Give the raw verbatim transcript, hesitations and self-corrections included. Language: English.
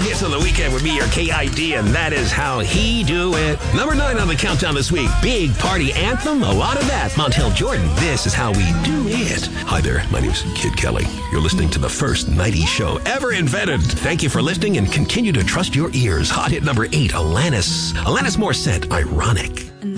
hits on the weekend with me, your K I D, and that is how he do it. Number nine on the countdown this week. Big party anthem, a lot of that. Montel Jordan, this is how we do it. Hi there, my name's Kid Kelly. You're listening to the first nighty show ever invented. Thank you for listening and continue to trust your ears. Hot hit number eight, Alanis. Alanis Morissette, Ironic.